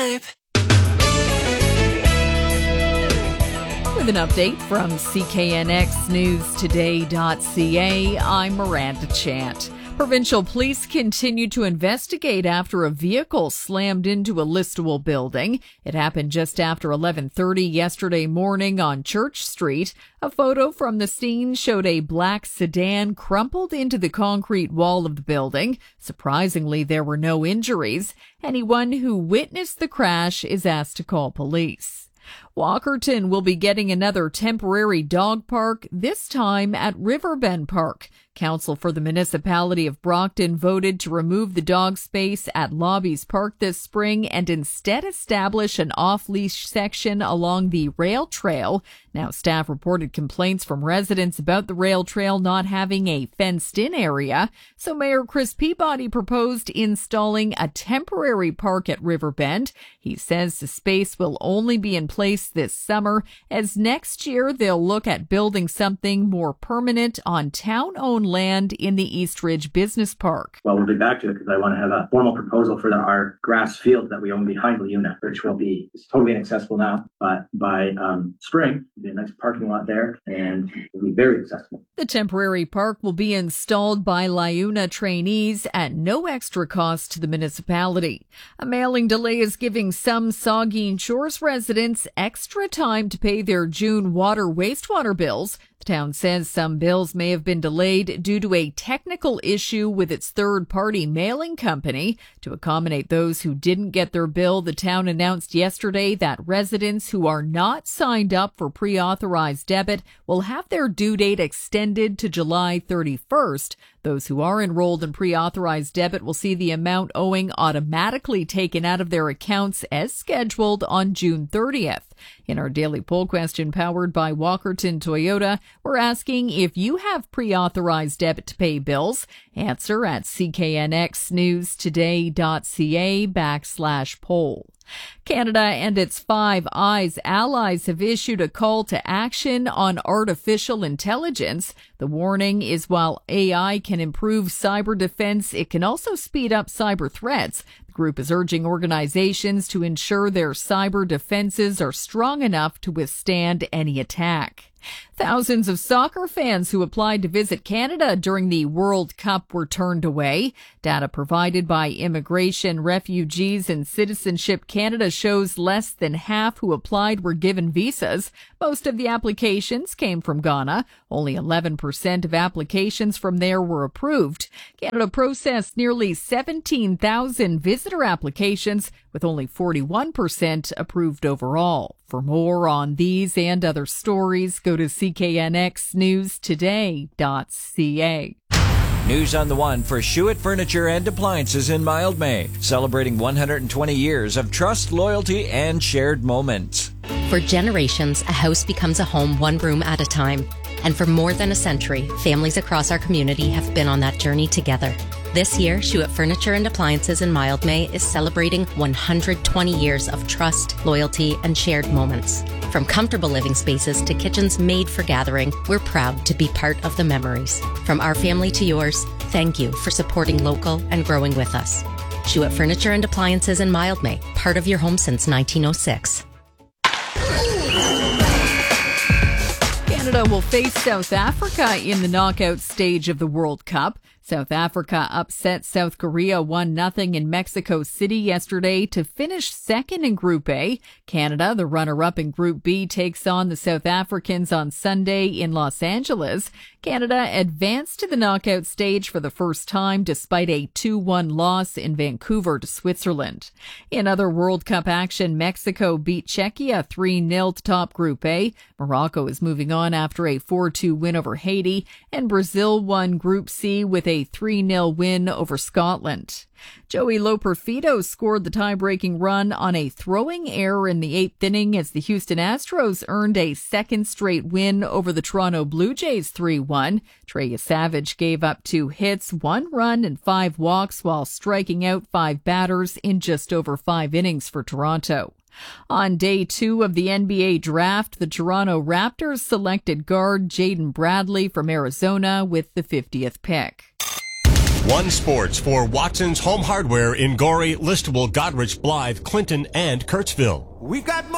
vibe. With an update from CKNXNewsToday.ca, I'm Miranda Chant. Provincial police continue to investigate after a vehicle slammed into a Listowel building. It happened just after 11:30 yesterday morning on Church Street. A photo from the scene showed a black sedan crumpled into the concrete wall of the building. Surprisingly, there were no injuries. Anyone who witnessed the crash is asked to call police. Walkerton will be getting another temporary dog park, this time at Riverbend Park. Council for the Municipality of Brockton voted to remove the dog space at Lobbies Park this spring and instead establish an off-leash section along the rail trail. Now, staff reported complaints from residents about the rail trail not having a fenced-in area, so Mayor Chris Peabody proposed installing a temporary park at Riverbend. He says the space will only be in place this summer, as next year they'll look at building something more permanent on town-owned land in the East Ridge Business Park. Well, we'll be back to it because I want to have a formal proposal for our grass field that we own behind Leuna, which will be totally inaccessible now, but by spring, there'll be a nice parking lot there and it'll be very accessible. The temporary park will be installed by Leuna trainees at no extra cost to the municipality. A mailing delay is giving some Saugeen Shores residents extra time to pay their June wastewater bills. The town says some bills may have been delayed due to a technical issue with its third-party mailing company. To accommodate those who didn't get their bill, the town announced yesterday that residents who are not signed up for pre-authorized debit will have their due date extended to July 31st. Those who are enrolled in pre-authorized debit will see the amount owing automatically taken out of their accounts as scheduled on June 30th. In our daily poll question powered by Walkerton Toyota, we're asking if you have pre-authorized debit to pay bills. Answer at cknxnewstoday.ca/poll. Canada and its Five Eyes allies have issued a call to action on artificial intelligence. The warning is while AI can improve cyber defense, it can also speed up cyber threats. The group is urging organizations to ensure their cyber defenses are strong enough to withstand any attack. Thousands of soccer fans who applied to visit Canada during the World Cup were turned away. Data provided by Immigration, Refugees and Citizenship Canada shows less than half who applied were given visas. Most of the applications came from Ghana. Only 11% of applications from there were approved. Canada processed nearly 17,000 visitor applications, with only 41% approved overall. For more on these and other stories, go to cknxnewstoday.ca. News on the One for Schuett Furniture and Appliances in Mildmay, celebrating 120 years of trust, loyalty, and shared moments. For generations, a house becomes a home one room at a time. And for more than a century, families across our community have been on that journey together. This year, Schuett Furniture and Appliances in Mildmay is celebrating 120 years of trust, loyalty, and shared moments. From comfortable living spaces to kitchens made for gathering, we're proud to be part of the memories. From our family to yours, thank you for supporting local and growing with us. Schuett Furniture and Appliances in Mildmay, part of your home since 1906. Canada will face South Africa in the knockout stage of the World Cup. South Africa upset South Korea 1-0 in Mexico City yesterday to finish second in Group A. Canada, the runner-up in Group B, takes on the South Africans on Sunday in Los Angeles. Canada advanced to the knockout stage for the first time despite a 2-1 loss in Vancouver to Switzerland. In other World Cup action, Mexico beat Czechia 3-0 to top Group A. Morocco is moving on after a 4-2 win over Haiti, and Brazil won Group C with a 3-0 win over Scotland. Joey Loperfido scored the tie-breaking run on a throwing error in the 8th inning as the Houston Astros earned a second straight win over the Toronto Blue Jays 3-1. Trey Savage gave up 2 hits, 1 run, and 5 walks while striking out 5 batters in just over 5 innings for Toronto. On day 2 of the NBA draft, the Toronto Raptors selected guard Jaden Bradley from Arizona with the 50th pick. One Sports for Watson's Home Hardware in Gorey, Listowel, Goderich, Blythe, Clinton, and Kirksville. We've got more.